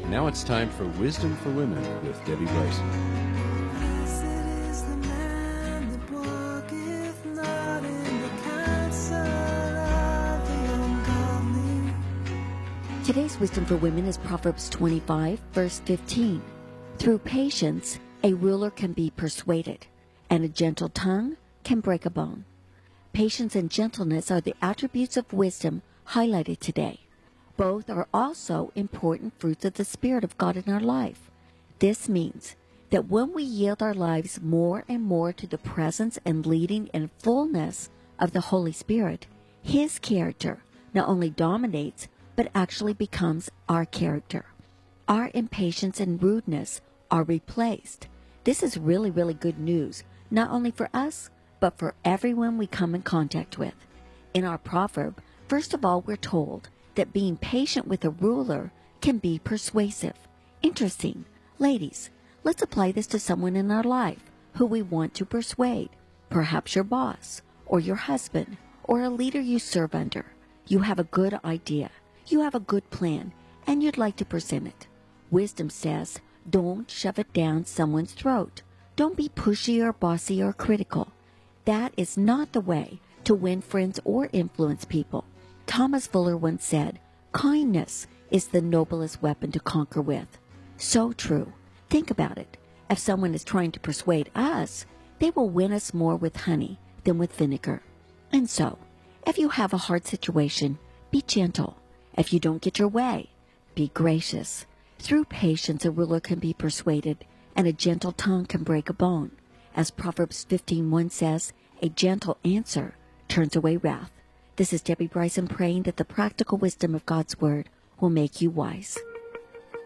Now it's time for Wisdom for Women with Debbie Bryson. Blessed is the man that walketh not in the counsel of the ungodly. Today's Wisdom for Women is Proverbs 25, verse 15. Through patience, a ruler can be persuaded, and a gentle tongue can break a bone. Patience and gentleness are the attributes of wisdom highlighted today. Both are also important fruits of the Spirit of God in our life. This means that when we yield our lives more and more to the presence and leading and fullness of the Holy Spirit, His character not only dominates, but actually becomes our character. Our impatience and rudeness are replaced. This is really, really good news, not only for us, but for everyone we come in contact with. In our proverb, first of all, we're told that being patient with a ruler can be persuasive. Interesting. Ladies, let's apply this to someone in our life who we want to persuade. Perhaps your boss, or your husband, or a leader you serve under. You have a good idea. You have a good plan, and you'd like to present it. Wisdom says, don't shove it down someone's throat. Don't be pushy or bossy or critical. That is not the way to win friends or influence people. Thomas Fuller once said, kindness is the noblest weapon to conquer with. So true. Think about it. If someone is trying to persuade us, they will win us more with honey than with vinegar. And so, if you have a hard situation, be gentle. If you don't get your way, be gracious. Through patience, a ruler can be persuaded, and a gentle tongue can break a bone. As Proverbs 15:1 says, a gentle answer turns away wrath. This is Debbie Bryson praying that the practical wisdom of God's Word will make you wise.